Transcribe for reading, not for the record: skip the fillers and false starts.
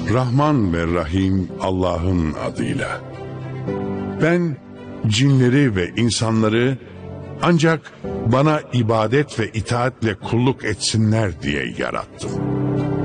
Rahman ve Rahim Allah'ın adıyla. Ben cinleri ve insanları ancak bana ibadet ve itaatle kulluk etsinler diye yarattım.